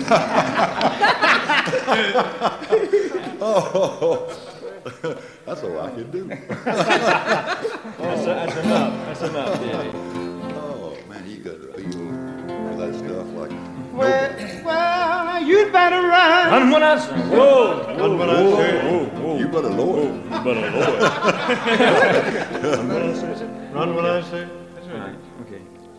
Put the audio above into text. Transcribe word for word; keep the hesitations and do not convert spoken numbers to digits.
Oh, that's all I can do. That's, that's enough. That's enough, Daddy. Oh, man, you got to feel for that stuff like Well, well, you'd better run. Run when I say. Whoa, Run when I say. Whoa, whoa. You better lower. You better lower. Run when I say. That's right.